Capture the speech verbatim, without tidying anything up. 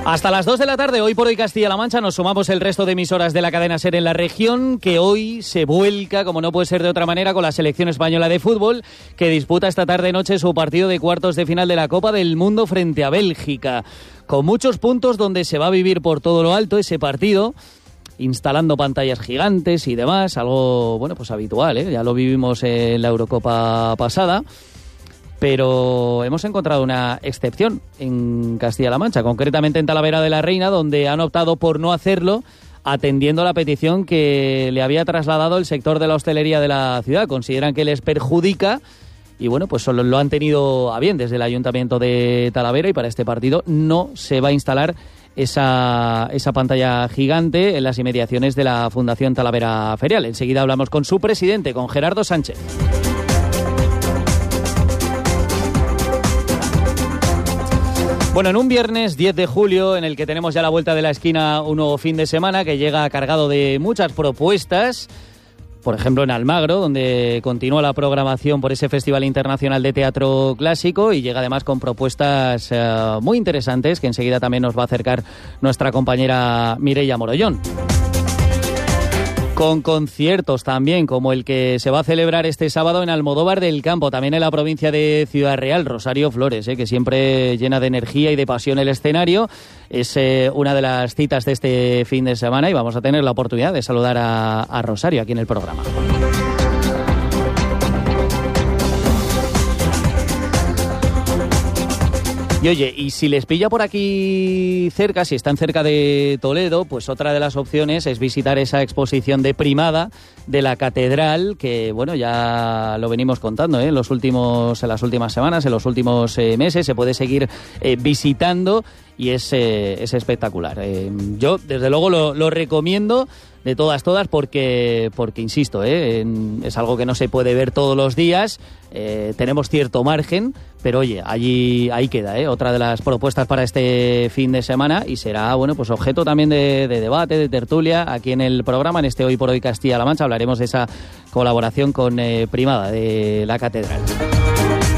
Hasta las dos de la tarde, hoy por hoy Castilla-La Mancha, nos sumamos el resto de emisoras de la cadena SER en la región, que hoy se vuelca, como no puede ser de otra manera, con la selección española de fútbol, que disputa esta tarde-noche su partido de cuartos de final de la Copa del Mundo frente a Bélgica. Con muchos puntos donde se va a vivir por todo lo alto ese partido, instalando pantallas gigantes y demás, algo, bueno, pues habitual, ¿eh? Ya lo vivimos en la Eurocopa pasada. Pero hemos encontrado una excepción en Castilla-La Mancha, concretamente en Talavera de la Reina, donde han optado por no hacerlo, atendiendo a la petición que le había trasladado el sector de la hostelería de la ciudad. Consideran que les perjudica y, bueno, pues solo lo han tenido a bien desde el Ayuntamiento de Talavera, y para este partido no se va a instalar esa, esa pantalla gigante en las inmediaciones de la Fundación Talavera Ferial. Enseguida hablamos con su presidente, con Gerardo Sánchez. Bueno, en un viernes diez de julio, en el que tenemos ya a la vuelta de la esquina un nuevo fin de semana que llega cargado de muchas propuestas, por ejemplo en Almagro, donde continúa la programación por ese Festival Internacional de Teatro Clásico, y llega además con propuestas eh, muy interesantes que enseguida también nos va a acercar nuestra compañera Mireia Morollón. Con conciertos también, como el que se va a celebrar este sábado en Almodóvar del Campo, también en la provincia de Ciudad Real, Rosario Flores, eh, que siempre llena de energía y de pasión el escenario. Es eh, una de las citas de este fin de semana, y vamos a tener la oportunidad de saludar a, a Rosario aquí en el programa. Y oye, y si les pilla por aquí cerca, si están cerca de Toledo, pues otra de las opciones es visitar esa exposición de Primada de la Catedral, que bueno, ya lo venimos contando, ¿eh? en los últimos, en las últimas semanas, en los últimos eh, meses, se puede seguir eh, visitando, y es, eh, es espectacular. Eh, yo, desde luego, lo, lo recomiendo de todas, todas, porque, porque insisto, ¿eh? en, es algo que no se puede ver todos los días, eh, tenemos cierto margen, pero oye, allí ahí queda, ¿eh? otra de las propuestas para este fin de semana, y será, bueno, pues objeto también de, de debate, de tertulia, aquí en el programa, en este Hoy por Hoy Castilla-La Mancha. Hablaremos de esa colaboración con eh, Primada de la Catedral.